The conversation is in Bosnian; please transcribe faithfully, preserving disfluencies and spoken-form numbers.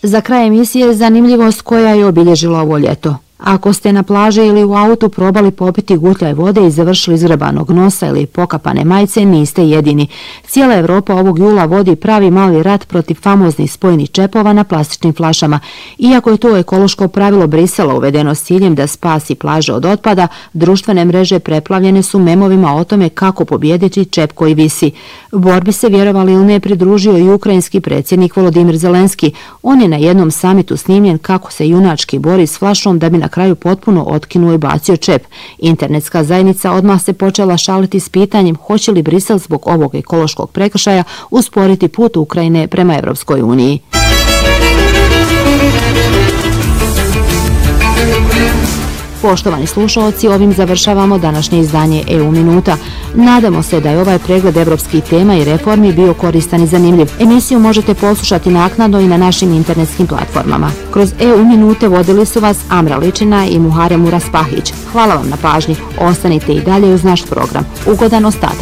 Za kraj emisije zanimljivost koja je obilježila ovo ljeto. Ako ste na plaži ili u autu probali popiti gutljaj vode i završili izgrabanog nosa ili pokapane majice, niste jedini. Cijela Evropa ovog jula vodi pravi mali rat protiv famoznih spojenih čepova na plastičnim flašama. Iako je to ekološko pravilo Brisela uvedeno s ciljem da spasi plaže od otpada, društvene mreže preplavljene su memovima o tome kako pobijediti čep koji visi. Borbi se, vjerovali ili ne, pridružio i ukrajinski predsjednik Volodimir Zelenski. On je na jednom samitu snimljen kako se junački bori s flašom da bi na kraju potpuno otkinuo i bacio čep. Internetska zajednica odmah se počela šaliti s pitanjem hoće li Brisel zbog ovog ekološkog prekršaja usporiti put Ukrajine prema Evropskoj uniji. Poštovani slušalci, ovim završavamo današnje izdanje E U Minuta. Nadamo se da je ovaj pregled evropskih tema i reformi bio koristan i zanimljiv. Emisiju možete poslušati naknadno i na našim internetskim platformama. Kroz E U Minute vodili su vas Amra Ličina i Muharem Uraspahić. Hvala vam na pažnji. Ostanite i dalje uz naš program. Ugodan ostatak